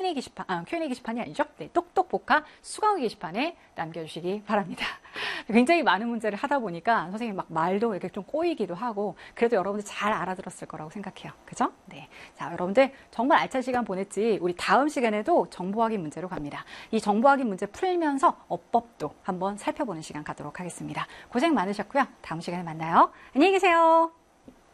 Q&A 게시판, Q&A 게시판이 아니죠. 네, 똑똑복화 수강호 게시판에 남겨주시기 바랍니다. 굉장히 많은 문제를 하다 보니까 선생님 막 말도 이렇게 좀 꼬이기도 하고, 그래도 여러분들 잘 알아들었을 거라고 생각해요. 그죠? 네. 자, 여러분들 정말 알찬 시간 보냈지. 우리 다음 시간에도 정보 확인 문제로 갑니다. 이 정보 확인 문제 풀면서 어법도 한번 살펴보는 시간 갖도록 하겠습니다. 고생 많으셨고요. 다음 시간에 만나요. 안녕히 계세요.